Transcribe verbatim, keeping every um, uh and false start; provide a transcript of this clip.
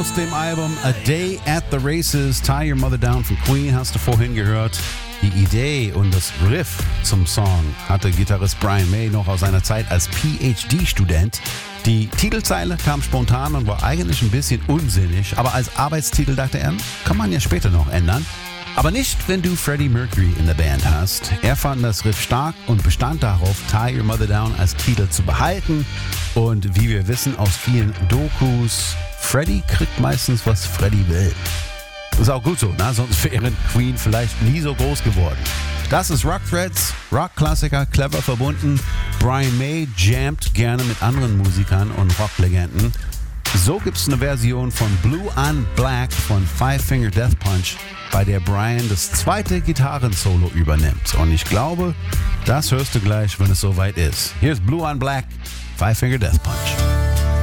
aus dem Album A Day at the Races, Tie Your Mother Down von Queen, hast du vorhin gehört. Die Idee und das Riff zum Song hatte Gitarrist Brian May noch aus seiner Zeit als P H D-Student. Die Titelzeile kam spontan und war eigentlich ein bisschen unsinnig, aber als Arbeitstitel dachte er, kann man ja später noch ändern. Aber nicht, wenn du Freddie Mercury in der Band hast. Er fand das Riff stark und bestand darauf, Tie Your Mother Down als Titel zu behalten. Und wie wir wissen aus vielen Dokus, Freddie kriegt meistens, was Freddie will. Ist auch gut so, ne? Sonst wären Queen vielleicht nie so groß geworden. Das ist Rock Threads, Rock-Klassiker, clever verbunden. Brian May jammt gerne mit anderen Musikern und Rocklegenden. So gibt es eine Version von Blue on Black von Five Finger Death Punch, bei der Brian das zweite Gitarrensolo übernimmt. Und ich glaube, das hörst du gleich, wenn es soweit ist. Hier ist Blue on Black, Five Finger Death Punch.